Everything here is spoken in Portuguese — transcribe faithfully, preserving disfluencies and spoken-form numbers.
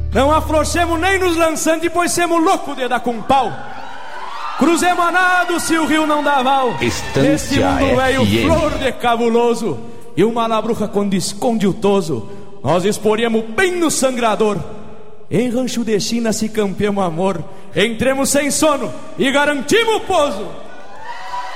Não afrouxemos nem nos lançantes, pois semos loucos de dar com pau. Cruzemos a nado se o rio não dá val. Neste mundo velho flor de cabuloso, e uma labruca quando esconde o toso, nós esporemos bem no sangrador. Em rancho de China se campeamos amor, entremos sem sono e garantimos o pouso.